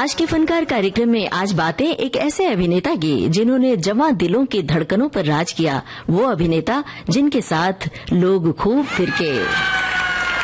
आज के फनकार कार्यक्रम में आज बातें एक ऐसे अभिनेता की जिन्होंने जवां दिलों की धड़कनों पर राज किया, वो अभिनेता जिनके साथ लोग खूब थिरके।